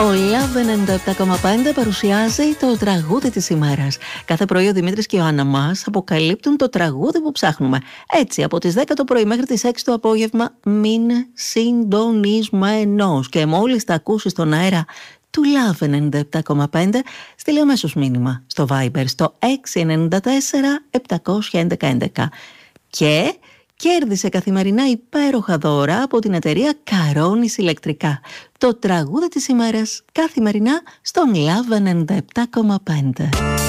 Ο Love 97,5 παρουσιάζει το τραγούδι της ημέρας. Κάθε πρωί ο Δημήτρης και η Άννα μας αποκαλύπτουν το τραγούδι που ψάχνουμε. Έτσι, από τις 10 το πρωί μέχρι τις 6 το απόγευμα, μην συντονισμένος. Και μόλις τα ακούσεις στον αέρα του Love 97,5, στείλε αμέσως μήνυμα στο Viber στο 694 711 11. Και κέρδισε καθημερινά υπέροχα δώρα από την εταιρεία Καρόνις Ηλεκτρικά. Το τραγούδι της ημέρας καθημερινά στον Love 97,5.